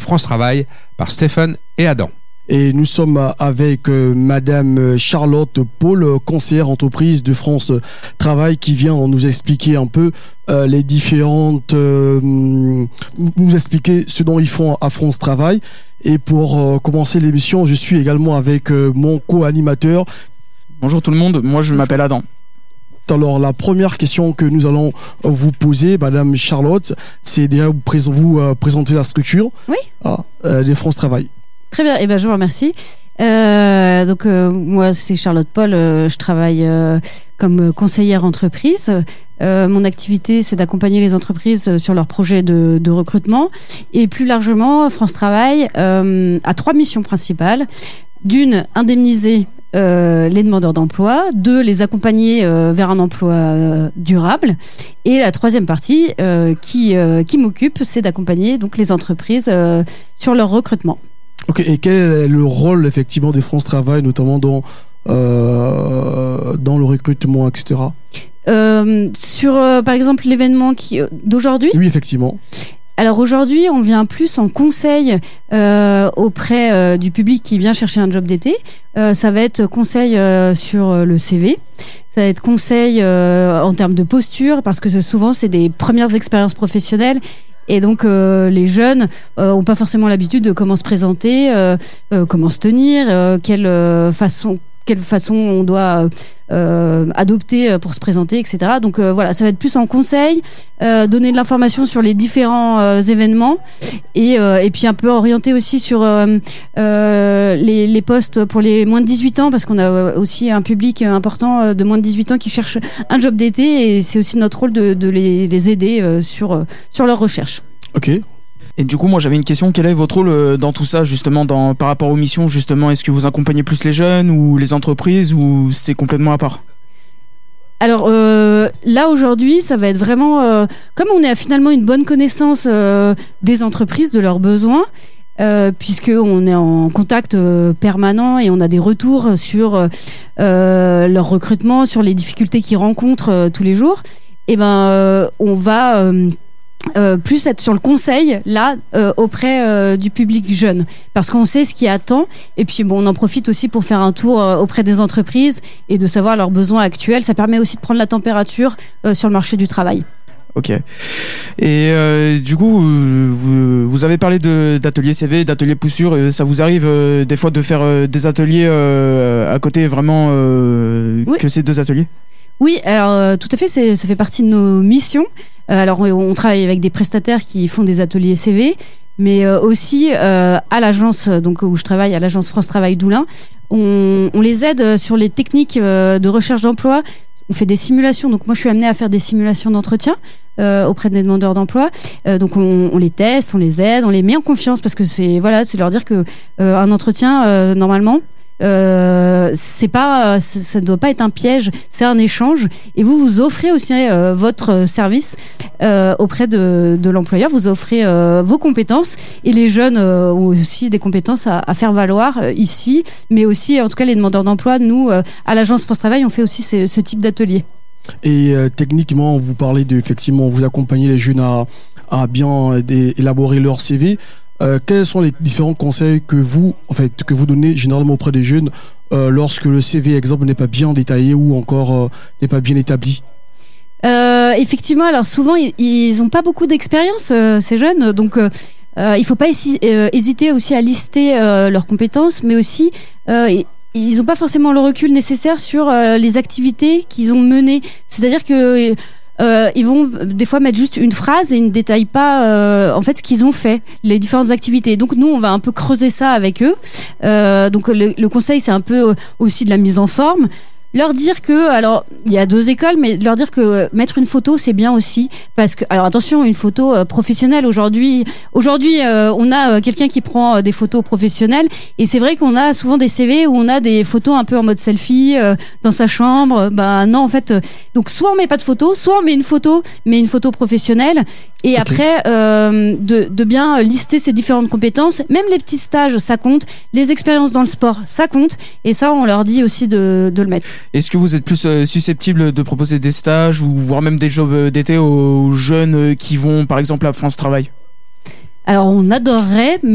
France Travail par Stéphane et Adam. Et nous sommes avec Madame Charlotte Paul, conseillère entreprise de France Travail, qui vient nous expliquer un peu les différentes... nous expliquer ce dont ils font à France Travail. Et pour commencer l'émission, je suis également avec mon co-animateur. Bonjour tout le monde, moi je m'appelle Adam. Alors la première question que nous allons vous poser, Madame Charlotte, c'est déjà vous présenter la structure de France Travail. Très bien, et ben je vous remercie. Moi c'est Charlotte Paul, je travaille comme conseillère entreprise. Mon activité c'est d'accompagner les entreprises sur leurs projets de recrutement, et plus largement France Travail a 3 missions principales. D'une, indemniser les demandeurs d'emploi. 2, les accompagner vers un emploi durable. Et la 3e partie qui m'occupe, c'est d'accompagner donc les entreprises sur leur recrutement. Ok, et quel est le rôle effectivement de France Travail, notamment dans le recrutement, etc. Par exemple l'événement d'aujourd'hui. Oui, effectivement. Alors aujourd'hui, on vient plus en conseil auprès du public qui vient chercher un job d'été. Ça va être conseil sur le CV. Ça va être conseil en termes de posture, parce que souvent c'est des premières expériences professionnelles. Et donc les jeunes ont pas forcément l'habitude de comment se présenter, comment se tenir, quelle façon on doit adopter pour se présenter, etc. Donc voilà, ça va être plus en conseil, donner de l'information sur les différents événements, et puis un peu orienté aussi sur les postes pour les moins de 18 ans, parce qu'on a aussi un public important de moins de 18 ans qui cherche un job d'été, et c'est aussi notre rôle de les aider sur leur recherche. Ok. Et du coup, moi j'avais une question, quel est votre rôle dans tout ça, justement, par rapport aux missions, justement? Est-ce que vous accompagnez plus les jeunes ou les entreprises, ou c'est complètement à part? Alors là aujourd'hui, ça va être vraiment comme on a finalement une bonne connaissance des entreprises, de leurs besoins, puisqu'on est en contact permanent et on a des retours sur leur recrutement, sur les difficultés qu'ils rencontrent tous les jours. Et on va plus être sur le conseil là auprès du public jeune, parce qu'on sait ce qui attend, et puis on en profite aussi pour faire un tour auprès des entreprises et de savoir leurs besoins actuels. Ça permet aussi de prendre la température sur le marché du travail. Ok. Et du coup, vous avez parlé d'ateliers CV, d'ateliers poussure. Ça vous arrive des fois de faire des ateliers à côté, vraiment Oui. Que ces 2 ateliers? Oui, alors tout à fait, ça fait partie de nos missions. Alors on travaille avec des prestataires qui font des ateliers CV, mais aussi à l'agence donc où je travaille, à l'agence France Travail d'Oulin, on les aide sur les techniques de recherche d'emploi. On fait des simulations, donc moi je suis amenée à faire des simulations d'entretien auprès des demandeurs d'emploi. Donc on les teste, on les aide, on les met en confiance, parce que c'est leur dire que un entretien normalement, ça ne doit pas être un piège, c'est un échange, et vous offrez aussi votre service auprès de l'employeur. Vous offrez vos compétences, et les jeunes ont aussi des compétences à faire valoir ici, mais aussi en tout cas les demandeurs d'emploi. Nous à l'agence France Travail, on fait aussi ce type d'atelier. Et techniquement, vous parlez effectivement, vous accompagnez les jeunes à bien élaborer leur CV. Quels sont les différents conseils que vous donnez généralement auprès des jeunes lorsque le CV, exemple, n'est pas bien détaillé ou encore n'est pas bien établi? Effectivement, alors souvent ils n'ont pas beaucoup d'expérience, ces jeunes, donc il ne faut pas hésiter aussi à lister leurs compétences, mais aussi ils n'ont pas forcément le recul nécessaire sur les activités qu'ils ont menées. C'est-à-dire que ils vont des fois mettre juste une phrase et ils ne détaillent pas en fait ce qu'ils ont fait, les différentes activités. Donc nous on va un peu creuser ça avec eux. Donc le conseil, c'est un peu aussi de la mise en forme. Leur dire que, alors il y a 2 écoles, mais leur dire que mettre une photo c'est bien aussi, parce que, alors attention, une photo professionnelle aujourd'hui on a quelqu'un qui prend des photos professionnelles, et c'est vrai qu'on a souvent des CV où on a des photos un peu en mode selfie dans sa chambre. Non, en fait, donc soit on met pas de photo, soit on met une photo professionnelle, et okay. Après de bien lister ses différentes compétences. Même les petits stages ça compte, les expériences dans le sport ça compte, et ça on leur dit aussi de le mettre. Est-ce que vous êtes plus susceptible de proposer des stages ou voire même des jobs d'été aux jeunes qui vont par exemple à France Travail? Alors on adorerait, mais